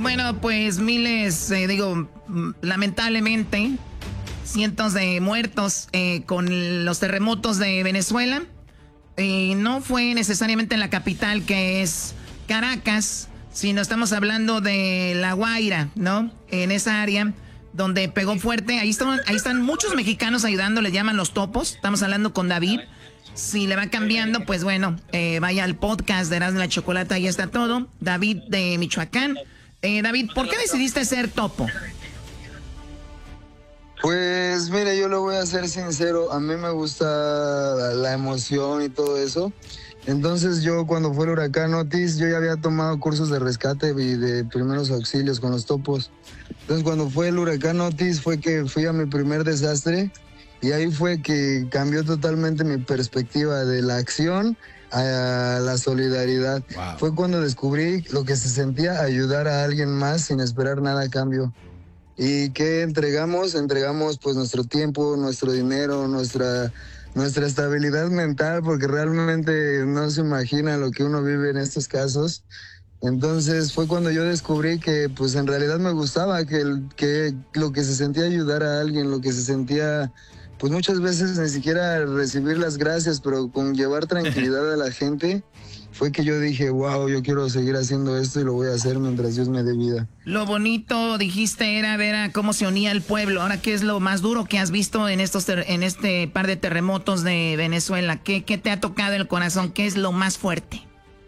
Bueno, pues miles, lamentablemente, cientos de muertos con los terremotos de Venezuela. No fue necesariamente en la capital, que es Caracas, sino estamos hablando de La Guaira, ¿no? En esa área donde pegó fuerte. Ahí están muchos mexicanos ayudando, le llaman los topos. Estamos hablando con David. Si le va cambiando, pues bueno, vaya al podcast de Erasmo y la Chocolata, ahí está todo. David de Michoacán. David, ¿por qué decidiste ser topo? Pues mire, yo lo voy a ser sincero, a mí me gusta la emoción y todo eso. Entonces yo cuando fue el huracán Otis, yo ya había tomado cursos de rescate y de primeros auxilios con los topos. Entonces cuando fue el huracán Otis fue que fui a mi primer desastre y ahí fue que cambió totalmente mi perspectiva de la acción a la solidaridad. Wow. Fue cuando descubrí lo que se sentía ayudar a alguien más sin esperar nada a cambio. ¿Y qué entregamos? Entregamos pues nuestro tiempo, nuestro dinero, nuestra estabilidad mental, porque realmente no se imagina lo que uno vive en estos casos. Entonces fue cuando yo descubrí que pues en realidad me gustaba, que lo que se sentía ayudar a alguien, lo que se sentía pues muchas veces ni siquiera recibir las gracias, pero con llevar tranquilidad a la gente, fue que yo dije, wow, yo quiero seguir haciendo esto y lo voy a hacer mientras Dios me dé vida. Lo bonito, dijiste, era ver a cómo se unía el pueblo. Ahora, ¿qué es lo más duro que has visto en este par de terremotos de Venezuela? ¿Qué te ha tocado el corazón? ¿Qué es lo más fuerte?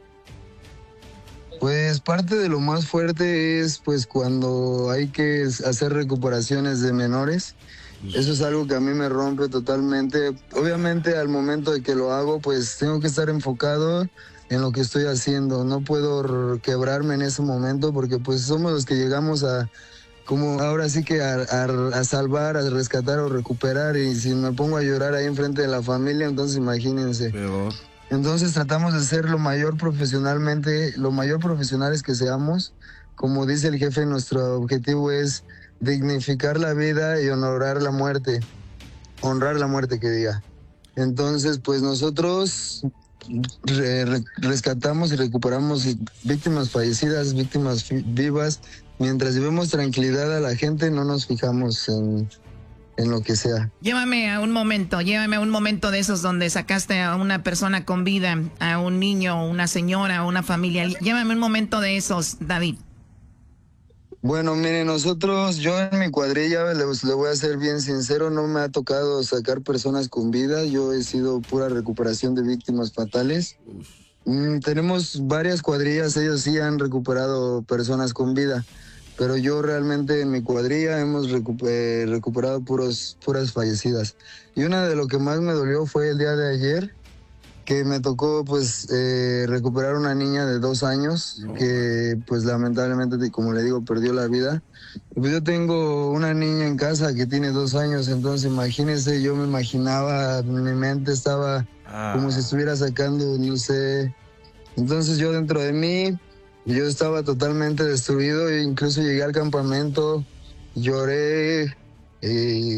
Pues parte de lo más fuerte es pues cuando hay que hacer recuperaciones de menores. Eso es algo que a mí me rompe totalmente. Obviamente al momento de que lo hago, pues tengo que estar enfocado en lo que estoy haciendo. No puedo quebrarme en ese momento porque pues somos los que llegamos como ahora sí que a salvar, a rescatar o recuperar, y si me pongo a llorar ahí enfrente de la familia, entonces imagínense. Peor. Entonces tratamos de ser lo mayor profesionales que seamos. Como dice el jefe, nuestro objetivo es dignificar la vida y honrar la muerte que diga. Entonces pues nosotros rescatamos y recuperamos víctimas fallecidas, víctimas vivas. Mientras llevemos tranquilidad a la gente, no nos fijamos en lo que sea. Llévame a un momento de esos donde sacaste a una persona con vida, a un niño, una señora, una familia. Llévame un momento de esos, David. Bueno, miren, yo en mi cuadrilla, le voy a ser bien sincero, no me ha tocado sacar personas con vida. Yo he sido pura recuperación de víctimas fatales. Tenemos varias cuadrillas, ellos sí han recuperado personas con vida, pero yo realmente en mi cuadrilla hemos recuperado puras fallecidas. Y una de lo que más me dolió fue el día de ayer, que me tocó pues recuperar una niña de 2 años que pues lamentablemente, como le digo, perdió la vida. Pues yo tengo una niña en casa que tiene 2 años, entonces imagínense, yo me imaginaba, mi mente estaba como si estuviera sacando, no sé. Entonces yo dentro de mí, yo estaba totalmente destruido, e incluso llegué al campamento, lloré,